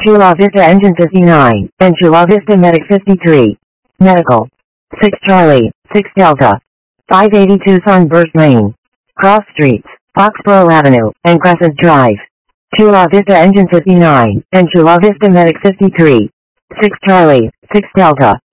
Chula Vista Engine 59, and Chula Vista Medic 53. Medical. 6 Charlie, 6 Delta. 582 Sunburst Lane. Cross Streets, Foxborough Avenue, and Crescent Drive. Chula Vista Engine 59, and Chula Vista Medic 53. 6 Charlie, 6 Delta.